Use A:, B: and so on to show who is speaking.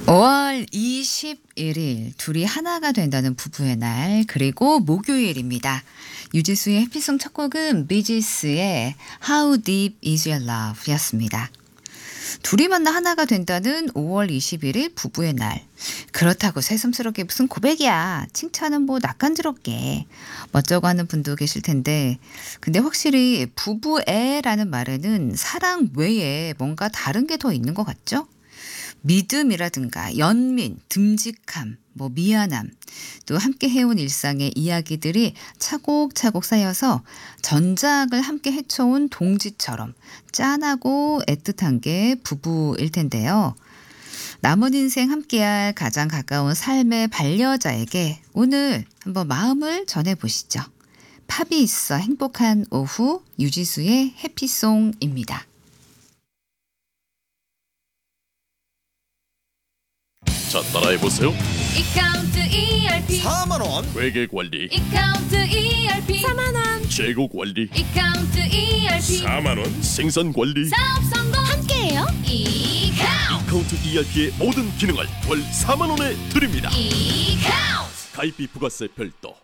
A: 5월 21일 둘이 하나가 된다는 부부의 날 그리고 목요일입니다. 유지수의 해피송 첫 곡은 비지스의 How Deep Is Your Love 였습니다. 둘이 만나 하나가 된다는 5월 21일 부부의 날. 그렇다고 새삼스럽게 무슨 고백이야. 칭찬은 뭐 낯간지럽게. 멋쩍어 하는 분도 계실 텐데 근데 확실히 부부애라는 말에는 사랑 외에 뭔가 다른 게 더 있는 것 같죠? 믿음이라든가 연민, 듬직함, 미안함, 또 함께 해온 일상의 이야기들이 차곡차곡 쌓여서 전작을 함께 헤쳐온 동지처럼 짠하고 애틋한 게 부부일 텐데요. 남은 인생 함께할 가장 가까운 삶의 반려자에게 오늘 한번 마음을 전해보시죠. 팝이 있어 행복한 오후 유지수의 해피송입니다.
B: 자, 따라해보세요.
C: 이카운트 ERP
D: 4만원
B: 회계관리,
C: 이카운트 ERP 4만원
B: 재고관리,
C: 이카운트 ERP
B: 4만원, 생산관리,
C: 사업 성공 함께해요 이카운트
B: 카운트 ERP의 모든 기능을 월 4만원에 드립니다.
C: 이카운트
B: 가입비 부가세 별도,